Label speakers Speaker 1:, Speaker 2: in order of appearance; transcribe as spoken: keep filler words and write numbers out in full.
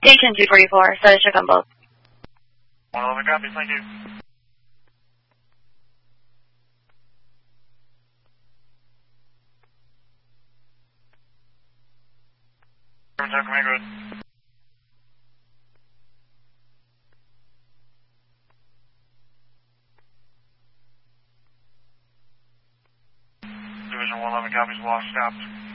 Speaker 1: Station two forty-four, status check on both.
Speaker 2: one eleven copies, thank you. Command, go ahead. Division one eleven copies, lost, stopped.